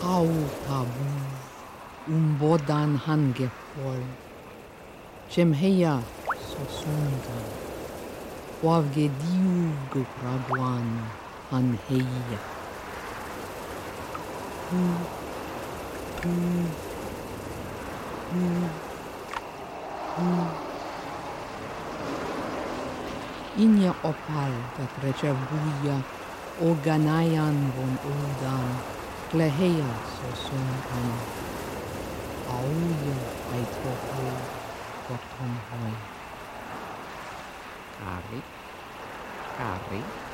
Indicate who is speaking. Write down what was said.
Speaker 1: Hau tabu, bodan hangefol, Chemheia sosundan, Wavgediu gupraguan hanheia. Inia opal dat recebuia Oganayan von Udan, Kleheia sosundan, Auia aitohu Gotom hoi. Kari.